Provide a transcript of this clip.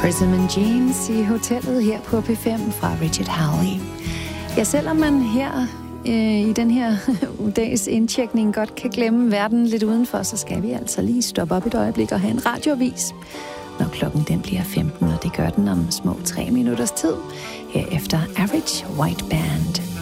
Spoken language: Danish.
Prism and Jeans i hotellet her på P5 fra Richard Hawley. Ja, selvom man her i den her dags indtjekning godt kan glemme verden lidt udenfor, så skal vi altså lige stoppe op et øjeblik og have en radioavis, når klokken den bliver 15, og det gør den om små 3 minutters tid, herefter Average White Band.